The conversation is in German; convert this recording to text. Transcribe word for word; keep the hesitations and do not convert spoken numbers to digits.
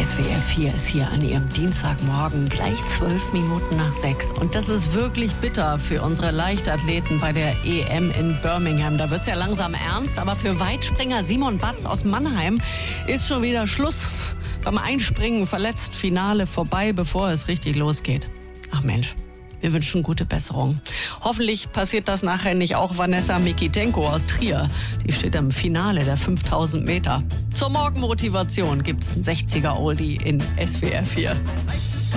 S W R vier ist hier an Ihrem Dienstagmorgen gleich zwölf Minuten nach sechs. Und das ist wirklich bitter für unsere Leichtathleten bei der E M in Birmingham. Da wird's ja langsam ernst, aber für Weitspringer Simon Batz aus Mannheim ist schon wieder Schluss. Beim Einspringen verletzt, Finale vorbei, bevor es richtig losgeht. Ach Mensch. Wir wünschen gute Besserung. Hoffentlich passiert das nachher nicht auch Vanessa Mikitenko aus Trier. Die steht im Finale der fünftausend Meter. Zur Morgenmotivation gibt's einen sechziger Oldie in S W R vier.